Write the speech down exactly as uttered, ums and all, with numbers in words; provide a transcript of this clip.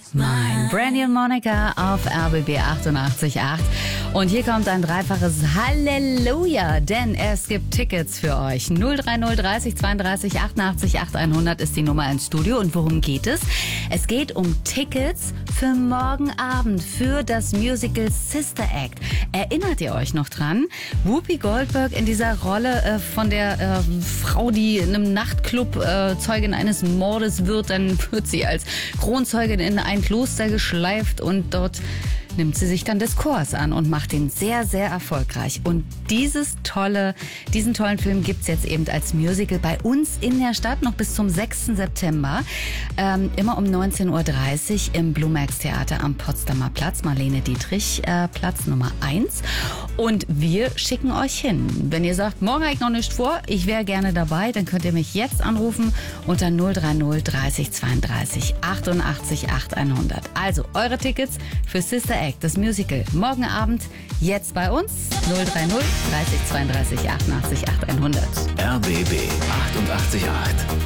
Mein Brandy und Monica auf R B B achtundachtzig Komma acht. Und hier kommt ein dreifaches Halleluja, denn es gibt Tickets für euch. null drei null dreißig zweiunddreißig achtundachtzig achthundert ist die Nummer ins Studio. Und worum geht es? Es geht um Tickets für morgen Abend für das Musical Sister Act. Erinnert ihr euch noch dran? Whoopi Goldberg in dieser Rolle äh, von der äh, Frau, die in einem Nachtclub äh, Zeugin eines Mordes wird. Dann wird sie als Kronzeugin in ein Kloster geschleift und dort nimmt sie sich dann des Chors an und macht ihn sehr, sehr erfolgreich. Und dieses tolle, diesen tollen Film gibt's jetzt eben als Musical bei uns in der Stadt noch bis zum sechsten September. Ähm, immer um neunzehn Uhr dreißig im Blumax Theater am Potsdamer Platz, Marlene Dietrich, äh, Platz Nummer eins. Und wir schicken euch hin. Wenn ihr sagt, morgen habe ich noch nichts vor, ich wäre gerne dabei, dann könnt ihr mich jetzt anrufen unter null drei null dreißig zweiunddreißig achtundachtzig achthundert. Also eure Tickets für Sister Act, das Musical, morgen Abend, jetzt bei uns, null drei null dreißig zweiunddreißig achtundachtzig achthundert. R B B achtundachtzig Komma acht.